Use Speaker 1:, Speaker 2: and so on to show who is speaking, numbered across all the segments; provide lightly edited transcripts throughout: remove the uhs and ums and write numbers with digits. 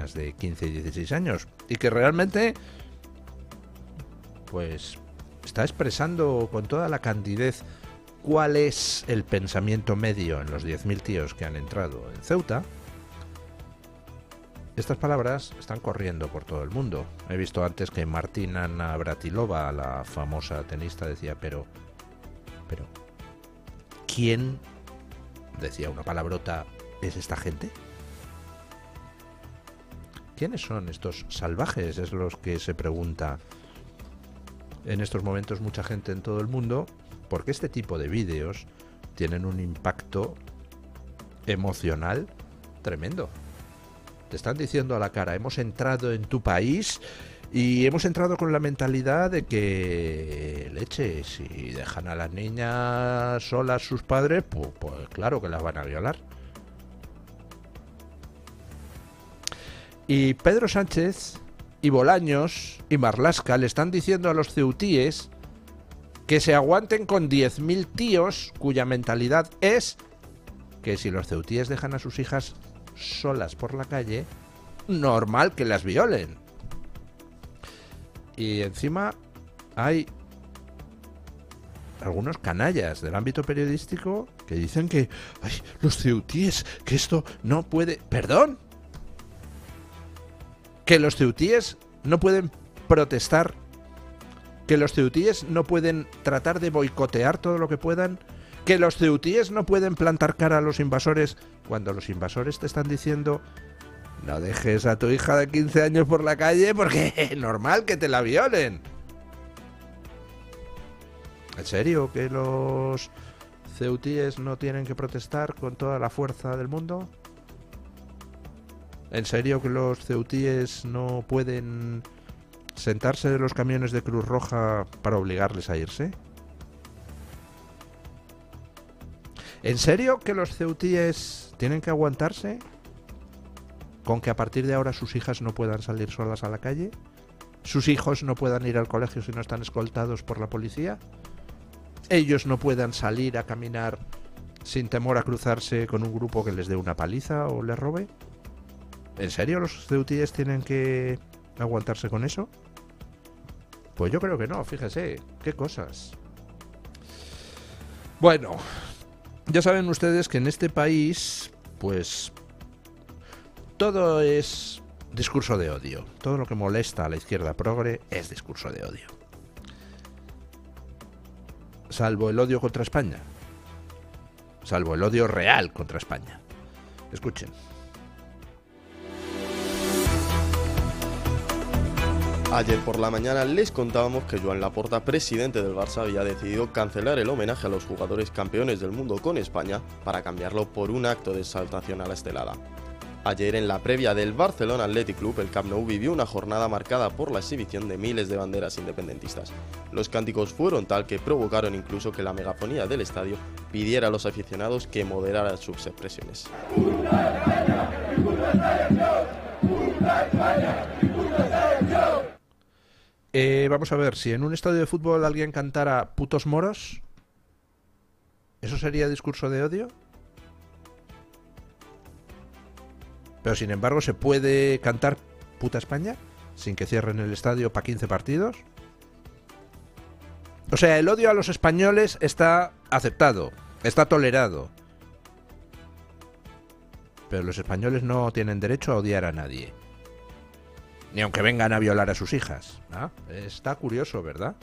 Speaker 1: niñas de 15 y 16 años y que realmente pues está expresando con toda la candidez cuál es el pensamiento medio en los 10.000 tíos que han entrado en Ceuta. Estas palabras están corriendo por todo el mundo. He visto antes que Martina Navratilova, la famosa tenista, decía, pero, ¿quién, decía una palabrota, es esta gente? ¿Quiénes son estos salvajes? Es los que se pregunta en estos momentos mucha gente en todo el mundo, porque este tipo de vídeos tienen un impacto emocional tremendo. Te están diciendo a la cara, hemos entrado en tu país y hemos entrado con la mentalidad de que, leche, si dejan a las niñas solas sus padres, pues claro que las van a violar. Y Pedro Sánchez y Bolaños y Marlaska le están diciendo a los ceutíes que se aguanten con 10.000 tíos cuya mentalidad es que si los ceutíes dejan a sus hijas solas por la calle, normal que las violen. Y encima hay algunos canallas del ámbito periodístico que dicen que ay, los ceutíes, que esto no puede... ¿Perdón? ¿Que los ceutíes no pueden protestar? ¿Que los ceutíes no pueden tratar de boicotear todo lo que puedan? ¿Que los ceutíes no pueden plantar cara a los invasores cuando los invasores te están diciendo no dejes a tu hija de 15 años por la calle porque es normal que te la violen? ¿En serio que los ceutíes no tienen que protestar con toda la fuerza del mundo? ¿En serio que los ceutíes no pueden sentarse de los camiones de Cruz Roja para obligarles a irse? ¿En serio que los ceutíes tienen que aguantarse con que a partir de ahora sus hijas no puedan salir solas a la calle? ¿Sus hijos no puedan ir al colegio si no están escoltados por la policía? ¿Ellos no puedan salir a caminar sin temor a cruzarse con un grupo que les dé una paliza o les robe? ¿En serio los ceutíes tienen que aguantarse con eso? Pues yo creo que no, fíjese, qué cosas. Bueno, ya saben ustedes que en este país, pues, todo es discurso de odio. Todo lo que molesta a la izquierda progre es discurso de odio. Salvo el odio contra España. Salvo el odio real contra España. Escuchen.
Speaker 2: Ayer por la mañana les contábamos que Joan Laporta, presidente del Barça, había decidido cancelar el homenaje a los jugadores campeones del mundo con España para cambiarlo por un acto de exaltación a la estelada. Ayer, en la previa del Barcelona Athletic Club, el Camp Nou vivió una jornada marcada por la exhibición de miles de banderas independentistas. Los cánticos fueron tal que provocaron incluso que la megafonía del estadio pidiera a los aficionados que moderaran sus expresiones.
Speaker 1: Vamos a ver, si en un estadio de fútbol alguien cantara putos moros, ¿eso sería discurso de odio? Pero sin embargo, ¿se puede cantar puta España sin que cierren el estadio para 15 partidos? O sea, el odio a los españoles está aceptado, está tolerado. Pero los españoles no tienen derecho a odiar a nadie. Ni aunque vengan a violar a sus hijas. ¿Ah? Está curioso, ¿verdad?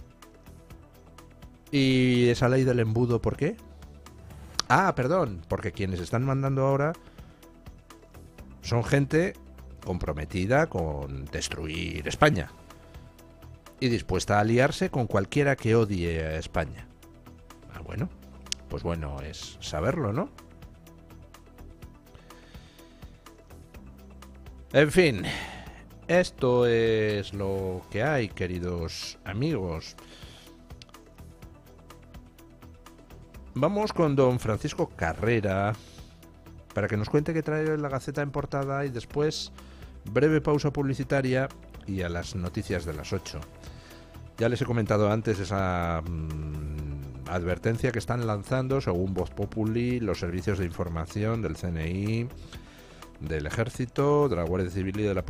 Speaker 1: ¿Y esa ley del embudo por qué? Ah, perdón, porque quienes están mandando ahora son gente comprometida con destruir España y dispuesta a aliarse con cualquiera que odie a España. Ah, bueno, pues bueno es saberlo, ¿no? En fin, esto es lo que hay, queridos amigos. Vamos con don Francisco Carrera para que nos cuente qué trae la Gaceta en portada y después breve pausa publicitaria y a las noticias de las 8. Ya les he comentado antes esa advertencia que están lanzando, según Voz Populi, los servicios de información del CNI, del Ejército, de la Guardia Civil y de la